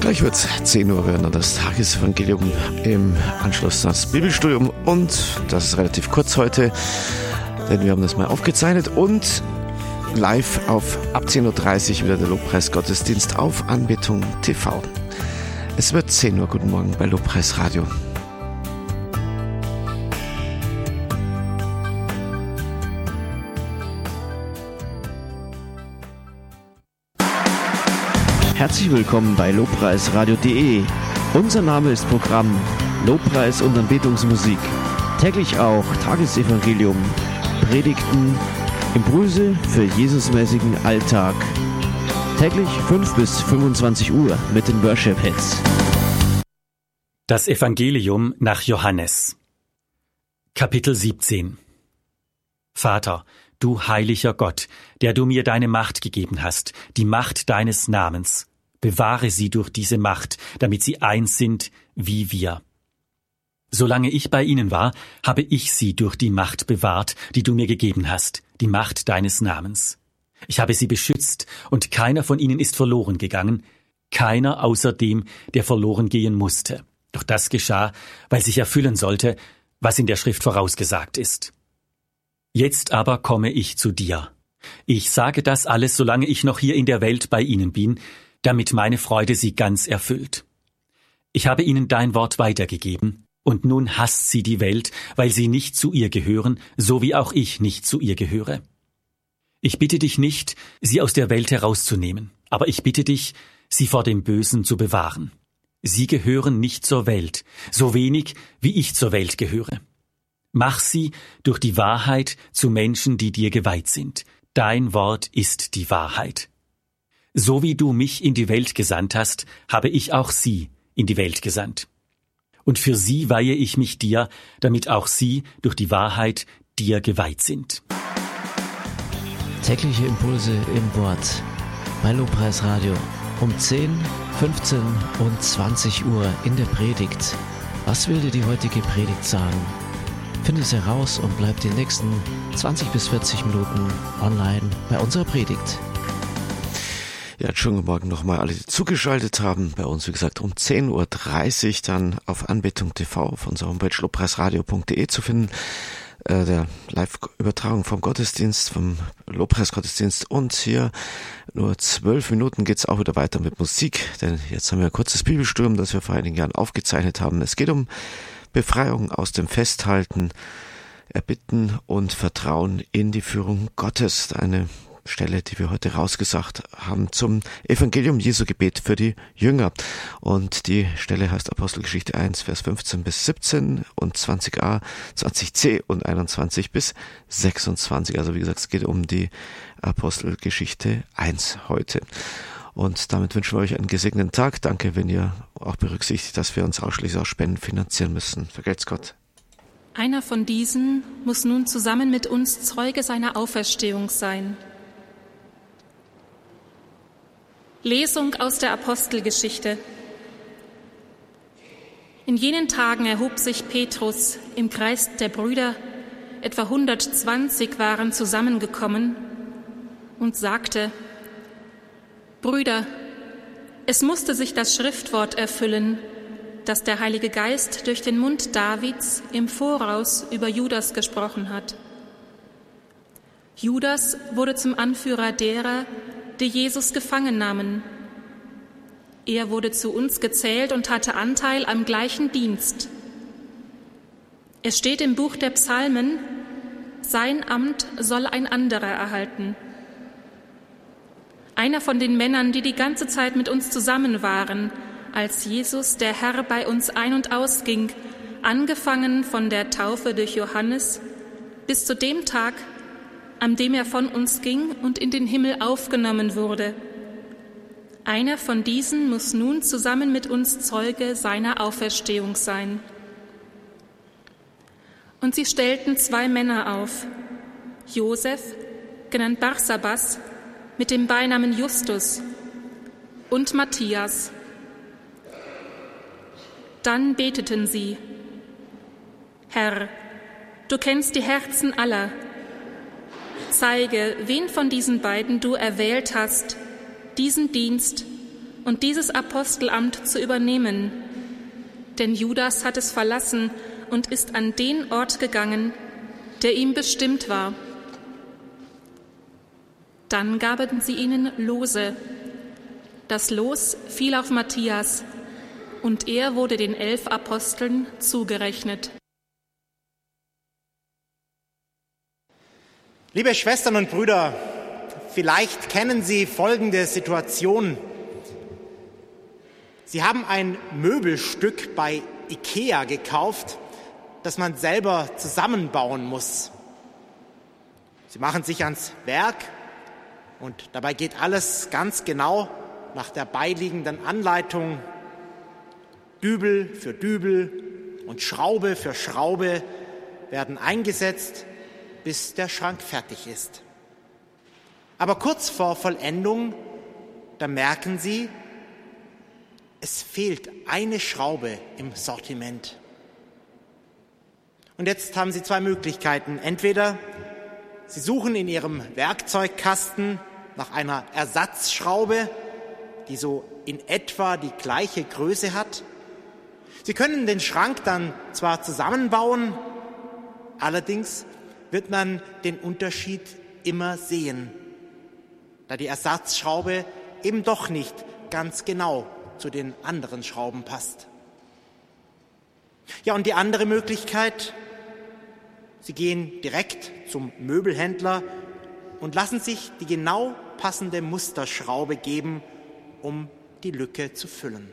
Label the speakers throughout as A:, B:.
A: Gleich wird es 10 Uhr werden, das Tagesevangelium im Anschluss das Bibelstudium, und das ist relativ kurz heute, denn wir haben das mal aufgezeichnet, und live auf ab 10.30 Uhr wieder der Lobpreisgottesdienst auf Anbetung TV. Es wird 10 Uhr, guten Morgen bei Lobpreis Radio.
B: Herzlich willkommen bei lobpreisradio.de. Unser Name ist Programm Lobpreis und Anbetungsmusik. Täglich auch Tagesevangelium, Predigten, Impulse für Jesusmäßigen Alltag. Täglich 5 bis 25 Uhr mit den Worship Hits.
C: Das Evangelium nach Johannes. Kapitel 17. Vater, du heiliger Gott, der du mir deine Macht gegeben hast, die Macht deines Namens, bewahre sie durch diese Macht, damit sie eins sind wie wir. Solange ich bei ihnen war, habe ich sie durch die Macht bewahrt, die du mir gegeben hast, die Macht deines Namens. Ich habe sie beschützt, und keiner von ihnen ist verloren gegangen, keiner außer dem, der verloren gehen musste. Doch das geschah, weil sich erfüllen sollte, was in der Schrift vorausgesagt ist. Jetzt aber komme ich zu dir. Ich sage das alles, solange ich noch hier in der Welt bei ihnen bin, damit meine Freude sie ganz erfüllt. Ich habe ihnen dein Wort weitergegeben, und nun hasst sie die Welt, weil sie nicht zu ihr gehören, so wie auch ich nicht zu ihr gehöre. Ich bitte dich nicht, sie aus der Welt herauszunehmen, aber ich bitte dich, sie vor dem Bösen zu bewahren. Sie gehören nicht zur Welt, so wenig wie ich zur Welt gehöre. Mach sie durch die Wahrheit zu Menschen, die dir geweiht sind. Dein Wort ist die Wahrheit. So wie du mich in die Welt gesandt hast, habe ich auch sie in die Welt gesandt. Und für sie weihe ich mich dir, damit auch sie durch die Wahrheit dir geweiht sind.
B: Tägliche Impulse im Wort bei Lobpreis Radio um 10, 15 und 20 Uhr in der Predigt. Was will dir die heutige Predigt sagen? Finde es heraus und bleib die nächsten 20 bis 40 Minuten online bei unserer Predigt.
A: Ja, schönen guten Morgen nochmal alle, die zugeschaltet haben. Bei uns, wie gesagt, um 10.30 Uhr dann auf Anbetung TV auf unserer Homepage lobpreisradio.de zu finden. Der Live-Übertragung vom Gottesdienst, vom Lobpreisgottesdienst. Und hier nur 12 Minuten geht's auch wieder weiter mit Musik. Denn jetzt haben wir ein kurzes Bibelstudium, das wir vor einigen Jahren aufgezeichnet haben. Es geht um Befreiung aus dem Festhalten, Erbitten und Vertrauen in die Führung Gottes. Eine Stelle, die wir heute rausgesagt haben zum Evangelium Jesu Gebet für die Jünger. Und die Stelle heißt Apostelgeschichte 1, Vers 15 bis 17 und 20a, 20c und 21 bis 26. Also wie gesagt, es geht um die Apostelgeschichte 1 heute. Und damit wünschen wir euch einen gesegneten Tag. Danke, wenn ihr auch berücksichtigt, dass wir uns ausschließlich aus Spenden finanzieren müssen. Vergelt's Gott.
D: Einer von diesen muss nun zusammen mit uns Zeuge seiner Auferstehung sein. Lesung aus der Apostelgeschichte. In jenen Tagen erhob sich Petrus im Kreis der Brüder, etwa 120 waren zusammengekommen, und sagte: Brüder, es musste sich das Schriftwort erfüllen, das der Heilige Geist durch den Mund Davids im Voraus über Judas gesprochen hat. Judas wurde zum Anführer derer, die Jesus gefangen nahmen. Er wurde zu uns gezählt und hatte Anteil am gleichen Dienst. Es steht im Buch der Psalmen: Sein Amt soll ein anderer erhalten. Einer von den Männern, die die ganze Zeit mit uns zusammen waren, als Jesus, der Herr, bei uns ein- und ausging, angefangen von der Taufe durch Johannes bis zu dem Tag, an dem er von uns ging und in den Himmel aufgenommen wurde. Einer von diesen muss nun zusammen mit uns Zeuge seiner Auferstehung sein. Und sie stellten 2 Männer auf: Josef, genannt Barsabas, mit dem Beinamen Justus, und Matthias. Dann beteten sie: Herr, du kennst die Herzen aller. Zeige, wen von diesen beiden du erwählt hast, diesen Dienst und dieses Apostelamt zu übernehmen. Denn Judas hat es verlassen und ist an den Ort gegangen, der ihm bestimmt war. Dann gaben sie ihnen Lose. Das Los fiel auf Matthias, und er wurde den 11 Aposteln zugerechnet.
E: Liebe Schwestern und Brüder, vielleicht kennen Sie folgende Situation. Sie haben ein Möbelstück bei IKEA gekauft, das man selber zusammenbauen muss. Sie machen sich ans Werk und dabei geht alles ganz genau nach der beiliegenden Anleitung. Dübel für Dübel und Schraube für Schraube werden eingesetzt, bis der Schrank fertig ist. Aber kurz vor Vollendung, da merken Sie, es fehlt eine Schraube im Sortiment. Und jetzt haben Sie 2 Möglichkeiten. Entweder Sie suchen in Ihrem Werkzeugkasten nach einer Ersatzschraube, die so in etwa die gleiche Größe hat. Sie können den Schrank dann zwar zusammenbauen, allerdings wird man den Unterschied immer sehen, da die Ersatzschraube eben doch nicht ganz genau zu den anderen Schrauben passt. Ja, und die andere Möglichkeit, Sie gehen direkt zum Möbelhändler und lassen sich die genau passende Musterschraube geben, um die Lücke zu füllen.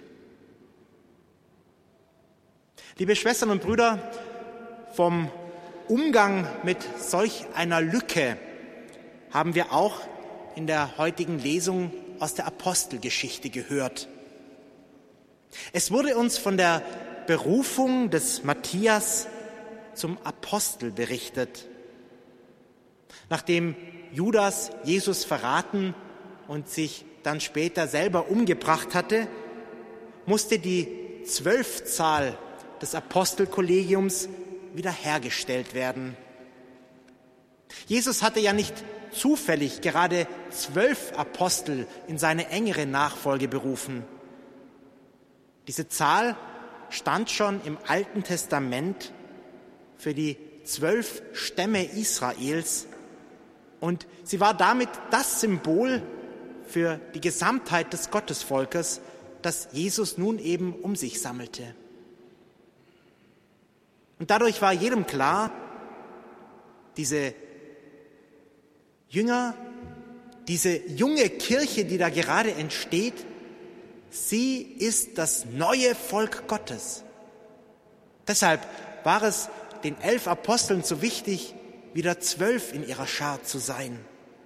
E: Liebe Schwestern und Brüder, vom Umgang mit solch einer Lücke haben wir auch in der heutigen Lesung aus der Apostelgeschichte gehört. Es wurde uns von der Berufung des Matthias zum Apostel berichtet. Nachdem Judas Jesus verraten und sich dann später selber umgebracht hatte, musste die 12-Zahl des Apostelkollegiums wiederhergestellt werden. Jesus hatte ja nicht zufällig gerade 12 Apostel in seine engere Nachfolge berufen. Diese Zahl stand schon im Alten Testament für die 12 Stämme Israels und sie war damit das Symbol für die Gesamtheit des Gottesvolkes, das Jesus nun eben um sich sammelte. Und dadurch war jedem klar, diese Jünger, diese junge Kirche, die da gerade entsteht, sie ist das neue Volk Gottes. Deshalb war es den 11 Aposteln so wichtig, wieder 12 in ihrer Schar zu sein.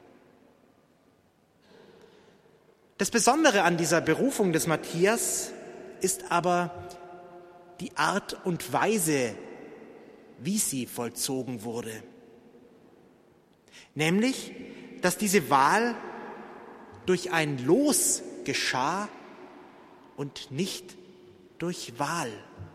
E: Das Besondere an dieser Berufung des Matthias ist aber die Art und Weise, wie sie vollzogen wurde. Nämlich, dass diese Wahl durch ein Los geschah und nicht durch Wahl.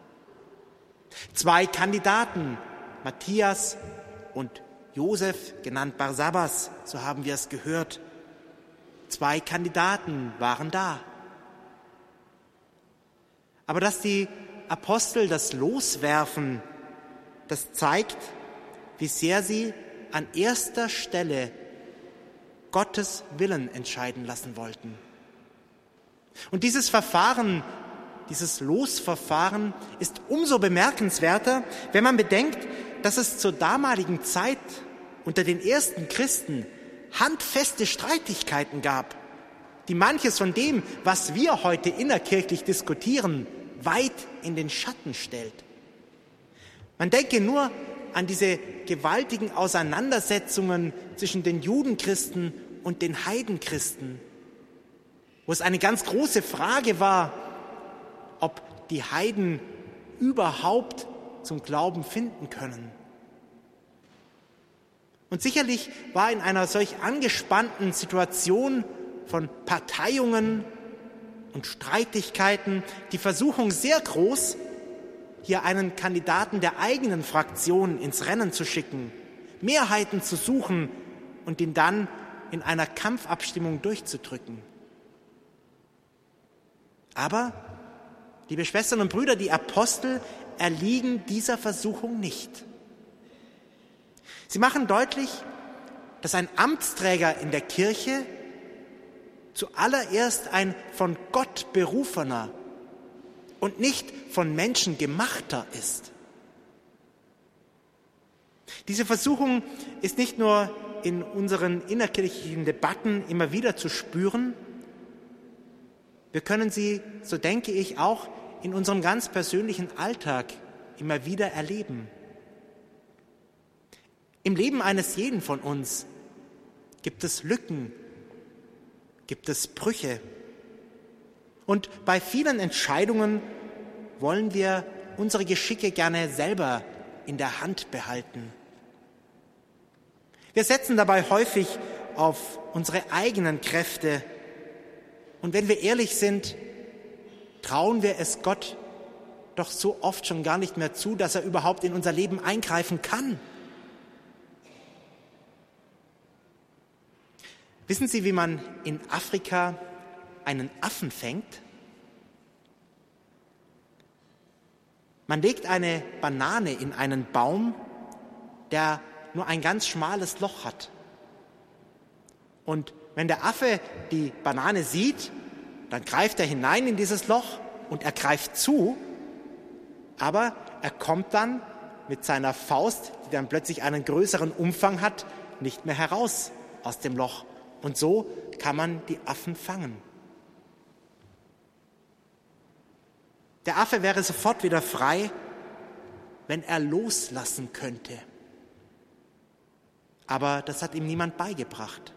E: 2 Kandidaten, Matthias und Josef, genannt Barsabas, so haben wir es gehört. 2 Kandidaten waren da. Aber dass die Apostel das Los werfen, das zeigt, wie sehr sie an erster Stelle Gottes Willen entscheiden lassen wollten. Und dieses Verfahren, dieses Losverfahren ist umso bemerkenswerter, wenn man bedenkt, dass es zur damaligen Zeit unter den ersten Christen handfeste Streitigkeiten gab, die manches von dem, was wir heute innerkirchlich diskutieren, weit in den Schatten stellt. Man denke nur an diese gewaltigen Auseinandersetzungen zwischen den Judenchristen und den Heidenchristen, wo es eine ganz große Frage war, ob die Heiden überhaupt zum Glauben finden können. Und sicherlich war in einer solch angespannten Situation von Parteiungen und Streitigkeiten die Versuchung sehr groß, hier einen Kandidaten der eigenen Fraktion ins Rennen zu schicken, Mehrheiten zu suchen und ihn dann in einer Kampfabstimmung durchzudrücken. Aber, liebe Schwestern und Brüder, die Apostel erliegen dieser Versuchung nicht. Sie machen deutlich, dass ein Amtsträger in der Kirche zuallererst ein von Gott berufener und nicht von Menschen gemachter ist. Diese Versuchung ist nicht nur in unseren innerkirchlichen Debatten immer wieder zu spüren, wir können sie, so denke ich, auch in unserem ganz persönlichen Alltag immer wieder erleben. Im Leben eines jeden von uns gibt es Lücken, gibt es Brüche. Und bei vielen Entscheidungen wollen wir unsere Geschicke gerne selber in der Hand behalten. Wir setzen dabei häufig auf unsere eigenen Kräfte. Und wenn wir ehrlich sind, trauen wir es Gott doch so oft schon gar nicht mehr zu, dass er überhaupt in unser Leben eingreifen kann. Wissen Sie, wie man in Afrika einen Affen fängt? Man legt eine Banane in einen Baum, der nur ein ganz schmales Loch hat. Und wenn der Affe die Banane sieht, dann greift er hinein in dieses Loch und er greift zu, aber er kommt dann mit seiner Faust, die dann plötzlich einen größeren Umfang hat, nicht mehr heraus aus dem Loch. Und so kann man die Affen fangen. Der Affe wäre sofort wieder frei, wenn er loslassen könnte. Aber das hat ihm niemand beigebracht.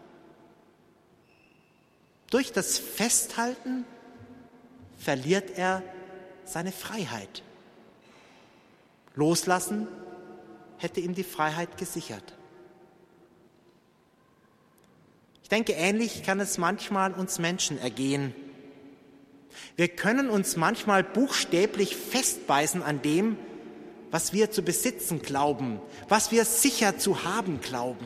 E: Durch das Festhalten verliert er seine Freiheit. Loslassen hätte ihm die Freiheit gesichert. Ich denke, ähnlich kann es manchmal uns Menschen ergehen. Wir können uns manchmal buchstäblich festbeißen an dem, was wir zu besitzen glauben, was wir sicher zu haben glauben.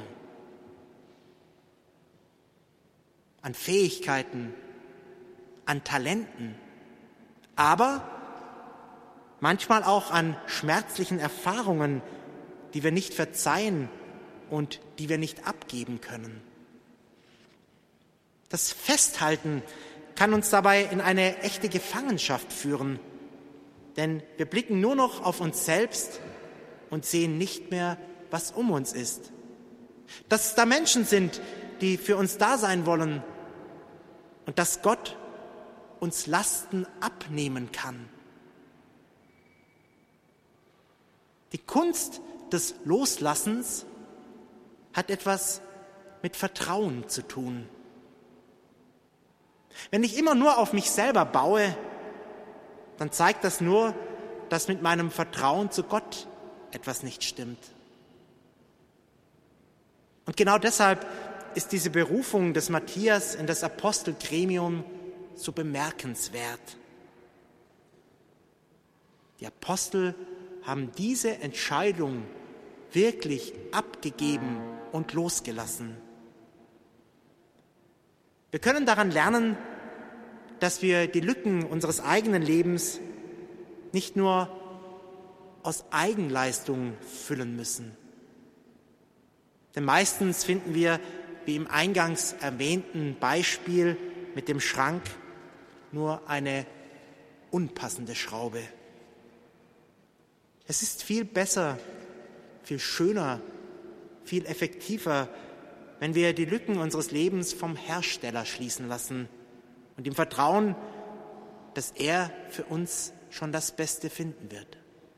E: An Fähigkeiten, an Talenten, aber manchmal auch an schmerzlichen Erfahrungen, die wir nicht verzeihen und die wir nicht abgeben können. Das Festhalten kann uns dabei in eine echte Gefangenschaft führen, denn wir blicken nur noch auf uns selbst und sehen nicht mehr, was um uns ist. Dass es da Menschen sind, die für uns da sein wollen und dass Gott uns Lasten abnehmen kann. Die Kunst des Loslassens hat etwas mit Vertrauen zu tun. Wenn ich immer nur auf mich selber baue, dann zeigt das nur, dass mit meinem Vertrauen zu Gott etwas nicht stimmt. Und genau deshalb ist diese Berufung des Matthias in das Apostelgremium so bemerkenswert. Die Apostel haben diese Entscheidung wirklich abgegeben und losgelassen. Wir können daran lernen, dass wir die Lücken unseres eigenen Lebens nicht nur aus Eigenleistung füllen müssen. Denn meistens finden wir, wie im eingangs erwähnten Beispiel mit dem Schrank, nur eine unpassende Schraube. Es ist viel besser, viel schöner, viel effektiver, wenn wir die Lücken unseres Lebens vom Hersteller schließen lassen und ihm vertrauen, dass er für uns schon das Beste finden wird.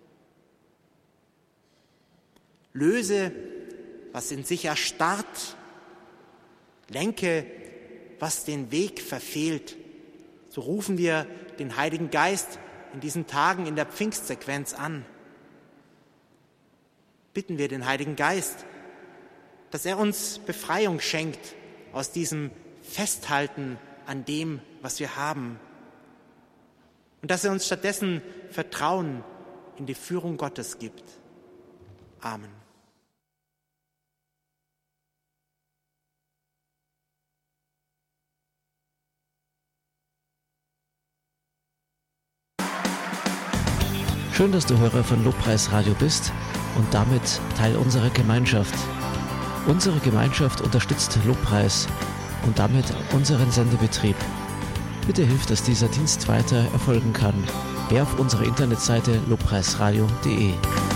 E: Löse, was in sich erstarrt, lenke, was den Weg verfehlt. So rufen wir den Heiligen Geist in diesen Tagen in der Pfingstsequenz an. Bitten wir den Heiligen Geist, dass er uns Befreiung schenkt aus diesem Festhalten an dem, was wir haben. Und dass er uns stattdessen Vertrauen in die Führung Gottes gibt. Amen.
B: Schön, dass du Hörer von Lobpreis Radio bist und damit Teil unserer Gemeinschaft. Unsere Gemeinschaft unterstützt Lobpreis und damit unseren Sendebetrieb. Bitte hilf, dass dieser Dienst weiter erfolgen kann. Geh auf unsere Internetseite lobpreisradio.de.